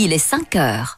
Il est 5 heures.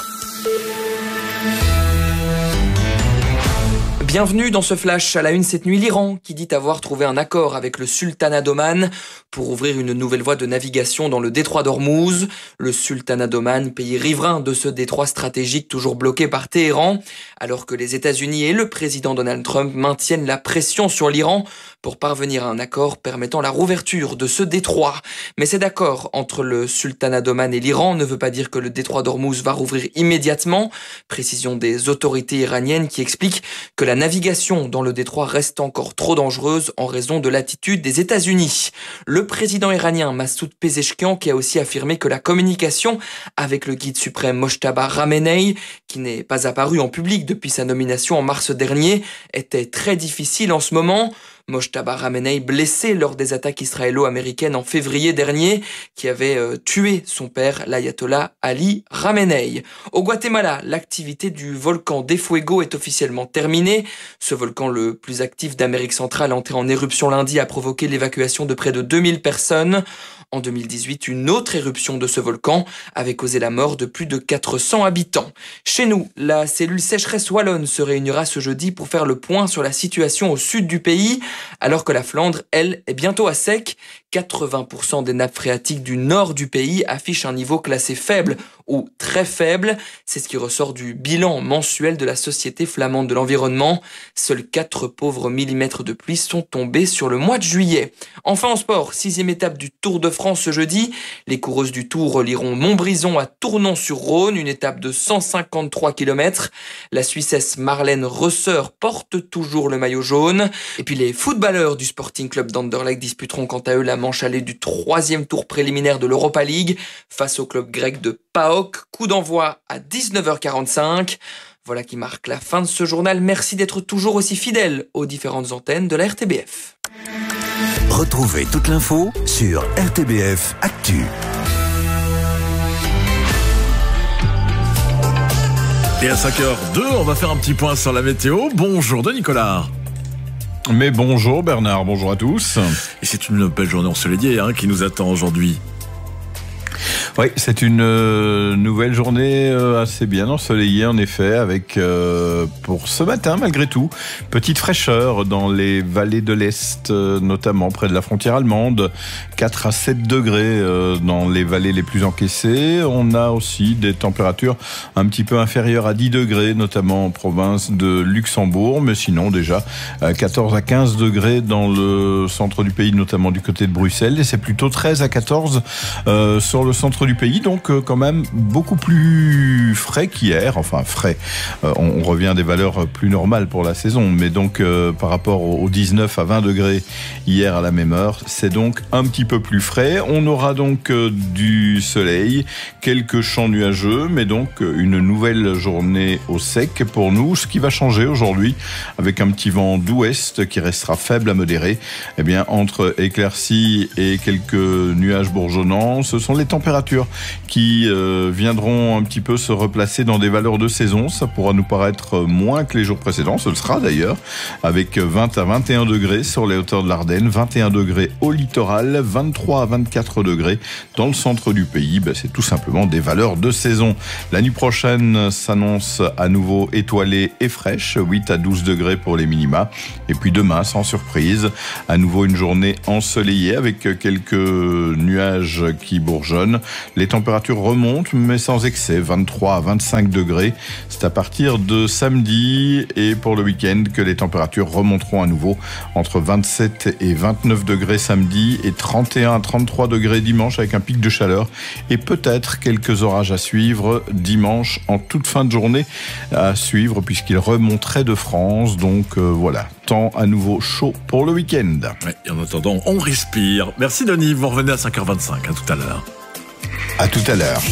Bienvenue dans ce flash. À la une cette nuit, l'Iran qui dit avoir trouvé un accord avec le sultanat d'Oman pour ouvrir une nouvelle voie de navigation dans le détroit d'Ormuz. Le sultanat d'Oman, pays riverain de ce détroit stratégique toujours bloqué par Téhéran, alors que les États-Unis et le président Donald Trump maintiennent la pression sur l'Iran pour parvenir à un accord permettant la rouverture de ce détroit. Mais cet accord entre le sultanat d'Oman et l'Iran ne veut pas dire que le détroit d'Ormuz va rouvrir immédiatement. Précision des autorités iraniennes qui expliquent que la navigation dans le détroit reste encore trop dangereuse en raison de l'attitude des États-Unis. Le président iranien Massoud Pezeshkian qui a aussi affirmé que la communication avec le guide suprême Mojtaba Khamenei, qui n'est pas apparu en public depuis sa nomination en mars dernier, était très difficile en ce moment. Mojtaba Khamenei blessé lors des attaques israélo-américaines en février dernier, qui avait tué son père, l'ayatollah Ali Khamenei. Au Guatemala, l'activité du volcan de Fuego est officiellement terminée. Ce volcan le plus actif d'Amérique centrale, entré en éruption lundi, a provoqué l'évacuation de près de 2000 personnes. En 2018, une autre éruption de ce volcan avait causé la mort de plus de 400 habitants. Chez nous, la cellule sécheresse wallonne se réunira ce jeudi pour faire le point sur la situation au sud du pays, alors que la Flandre, elle, est bientôt à sec. 80% des nappes phréatiques du nord du pays affichent un niveau classé faible ou très faible. C'est ce qui ressort du bilan mensuel de la Société flamande de l'environnement. Seuls 4 pauvres millimètres de pluie sont tombés sur le mois de juillet. Enfin en sport, 6e étape du Tour de France ce jeudi. Les coureuses du Tour relieront Montbrison à Tournon-sur-Rhône, une étape de 153 km. La Suissesse Marlène Reusseur porte toujours le maillot jaune. Et puis les footballeurs du Sporting Club d'Anderlecht disputeront quant à eux la manche allée du 3e tour préliminaire de l'Europa League face au club grec de PAOK. Coup d'envoi à 19h45. Voilà qui marque la fin de ce journal. Merci d'être toujours aussi fidèles aux différentes antennes de la RTBF. Retrouvez toute l'info sur RTBF Actu. Et à 5h02, on va faire un petit point sur la météo. Bonjour de Nicolas. Mais bonjour Bernard, bonjour à tous. Et c'est une belle journée ensoleillée qui nous attend aujourd'hui. Oui, c'est une nouvelle journée assez bien ensoleillée en effet, avec pour ce matin malgré tout, petite fraîcheur dans les vallées de l'Est, notamment près de la frontière allemande, 4 à 7 degrés dans les vallées les plus encaissées. On a aussi des températures un petit peu inférieures à 10 degrés, notamment en province de Luxembourg, mais sinon déjà 14 à 15 degrés dans le centre du pays, notamment du côté de Bruxelles, et c'est plutôt 13 à 14 sur le centre du pays, donc quand même beaucoup plus frais qu'hier, enfin frais, on revient à des valeurs plus normales pour la saison, mais donc par rapport aux 19 à 20 degrés hier à la même heure, c'est donc un petit peu plus frais. On aura donc du soleil, quelques champs nuageux, mais donc une nouvelle journée au sec pour nous. Ce qui va changer aujourd'hui, avec un petit vent d'ouest qui restera faible à modéré, eh bien entre éclaircies et quelques nuages bourgeonnants, ce sont les températures qui viendront un petit peu se replacer dans des valeurs de saison. Ça pourra nous paraître moins que les jours précédents, ce le sera d'ailleurs, avec 20 à 21 degrés sur les hauteurs de l'Ardenne, 21 degrés au littoral, 23 à 24 degrés dans le centre du pays. C'est tout simplement des valeurs de saison. La nuit prochaine s'annonce à nouveau étoilée et fraîche, 8 à 12 degrés pour les minima. Et puis demain, sans surprise, à nouveau une journée ensoleillée avec quelques nuages qui bourgeonnent. Les températures remontent, mais sans excès, 23 à 25 degrés. C'est à partir de samedi et pour le week-end que les températures remonteront à nouveau entre 27 et 29 degrés samedi et 31 à 33 degrés dimanche avec un pic de chaleur et peut-être quelques orages à suivre dimanche en toute fin de journée à suivre puisqu'il remonterait de France. Donc voilà, temps à nouveau chaud pour le week-end. Ouais, et en attendant, on respire. Merci Denis, vous revenez à 5h25, à tout à l'heure. À tout à l'heure.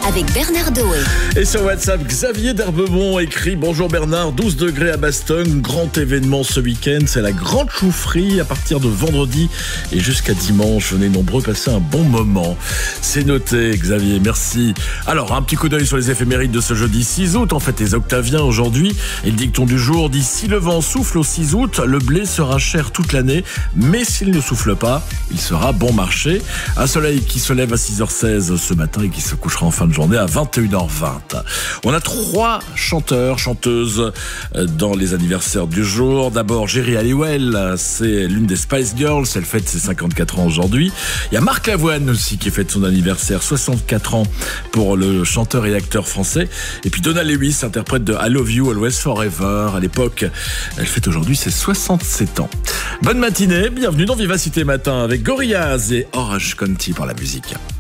avec Bernard Doé. Et sur WhatsApp, Xavier d'Herbemont écrit: bonjour Bernard, 12 degrés à Bastogne, grand événement ce week-end, c'est la grande choufferie à partir de vendredi et jusqu'à dimanche. Venez nombreux passer un bon moment. C'est noté, Xavier, merci. Alors, un petit coup d'œil sur les éphémérides de ce jeudi 6 août. En fait, les octaviens aujourd'hui. Et le dicton du jour dit: si le vent souffle au 6 août, le blé sera cher toute l'année, mais s'il ne souffle pas, il sera bon marché. Un soleil qui se lève à 6h16 ce matin et qui se couchera en fin de journée à 21h20. On a 3 chanteurs, chanteuses dans les anniversaires du jour. D'abord, Geri Halliwell, c'est l'une des Spice Girls, elle fête ses 54 ans aujourd'hui. Il y a Marc Lavoine aussi qui fête son anniversaire, 64 ans pour le chanteur et acteur français. Et puis Donna Lewis, interprète de I Love You Always Forever. À l'époque, elle fête aujourd'hui ses 67 ans. Bonne matinée, bienvenue dans Vivacité Matin avec Gorillaz et Orange County pour la musique.